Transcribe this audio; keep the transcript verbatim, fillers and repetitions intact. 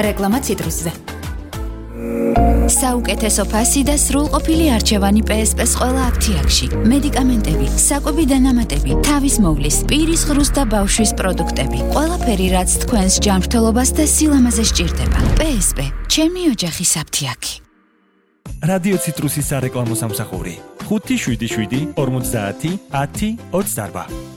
რეკლამა ციტრუსზე. საუკეთესო ფასი და სრულყოფილი არჩევანი პე ეს პეს ყველა აფთიაქში. მედიკამენტები, საკვები დანამატები, თავის მოვლის, პირის ღრუს და ბავშვის პროდუქტები. ყველაფერი, რაც თქვენს ჯანმრთელობას და სილამაზე სჭირდება. პე ეს პე, ჩემი ოჯახის აფთიაქი. რადიო ციტრუსის სარეკლამო სამსახური ხუთი შვიდი შვიდი ორმოცდაათი ათი ოცდაარბა.